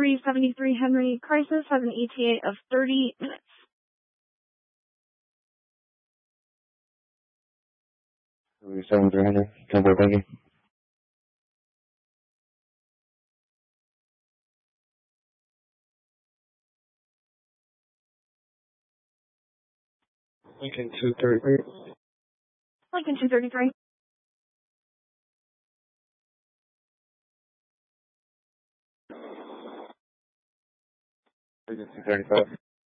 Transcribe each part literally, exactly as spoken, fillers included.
three seventy-three Henry Crisis has an E T A of thirty minutes. seven three hundred, ten four, thank you. Lincoln two thirty-three. Lincoln two thirty-three. Lincoln two thirty-five.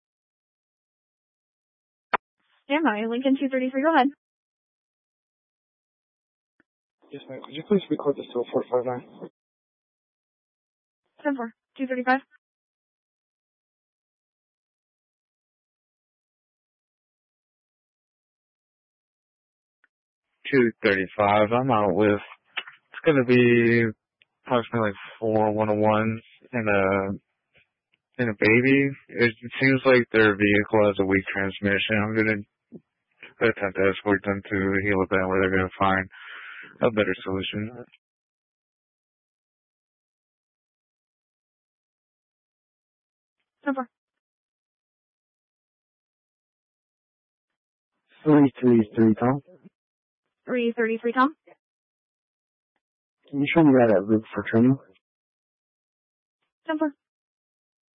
Stand by, Lincoln two thirty-three, go ahead. Yes, ma'am. Could you please record this to a four five nine? ten four, two thirty-five. two thirty-five. I'm out with, it's going to be approximately like four one oh ones and a, and a baby. It seems like their vehicle has a weak transmission. I'm going to attempt to escort them to Gila Bend where they're going to find a better solution. ten four. three three three, Tom. three thirty-three, Tom. Can you show me that at Loop for training? ten four.